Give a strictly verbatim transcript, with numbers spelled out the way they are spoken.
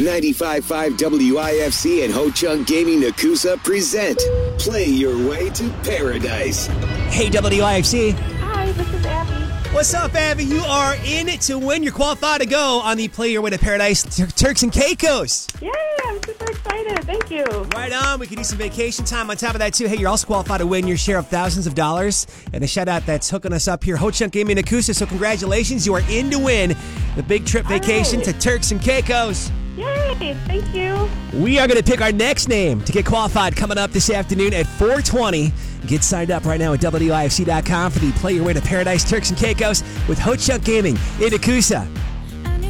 ninety-five point five W I F C and Ho Chunk Gaming Nakusa present Play Your Way to Paradise. Hey, W I F C. Hi, this is Abby. What's up, Abby? You are in it to win. You're qualified to go on the Play Your Way to Paradise Tur- Turks and Caicos. Yay, I'm super excited. Thank you. Right on. We can do some vacation time on top of that, too. Hey, you're also qualified to win your share of thousands of dollars. And a shout-out that's hooking us up here, Ho Chunk Gaming Nakusa. So congratulations. You are in to win the big trip vacation right. to Turks and Caicos. Yay, thank you. We are going to pick our next name to get qualified coming up this afternoon at four twenty. Get signed up right now at W I F C dot com for the Play Your Way to Paradise Turks and Caicos with Ho Chunk Gaming in Nakusa.